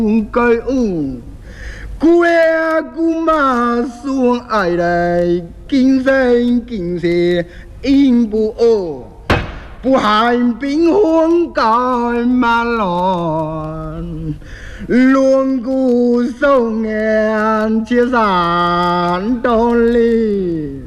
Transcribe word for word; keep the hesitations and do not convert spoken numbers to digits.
cây u quê cú mà xuống ai đây kinh doanh kinh tế in bu ô bu hai bình huống cõi mà lòn luôn cú sâu nghèn chia sản đôi ly